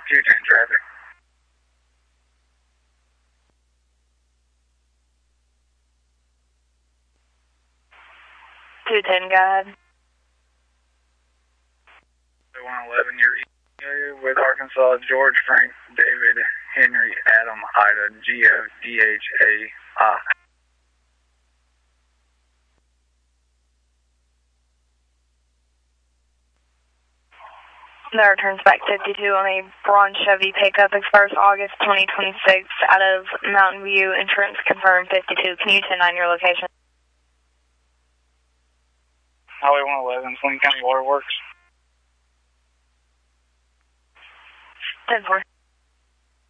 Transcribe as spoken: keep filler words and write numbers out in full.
two ten traffic. two ten, go ahead. one eleven, you're with Arkansas, George, Frank, David, Henry, Adam, Ida, G O D H A I. That returns back fifty-two on a bronze Chevy pickup, expires August twenty twenty-six, out of Mountain View. Insurance confirmed fifty-two. Can you ten nine your location? Highway one eleven, Sling County Waterworks. ten four.